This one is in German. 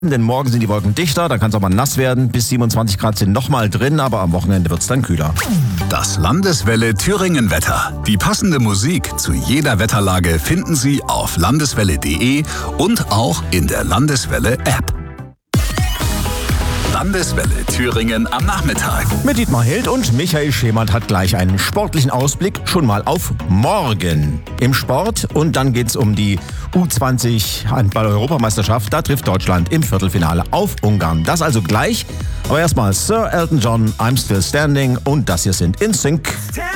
Denn morgen sind die Wolken dichter, da kann es auch mal nass werden. Bis 27 Grad sind nochmal drin, aber am Wochenende wird es dann kühler. Das Landeswelle Thüringen Wetter. Die passende Musik zu jeder Wetterlage finden Sie auf landeswelle.de und auch in der Landeswelle App. Landeswelle Thüringen am Nachmittag. Mit Dietmar Hild und Michael Schemert hat gleich einen sportlichen Ausblick schon mal auf morgen im Sport. Und dann geht's um die U20 Handball-Europameisterschaft. Da trifft Deutschland im Viertelfinale auf Ungarn. Das also gleich. Aber erstmal Sir Elton John, I'm Still Standing und das hier sind InSync.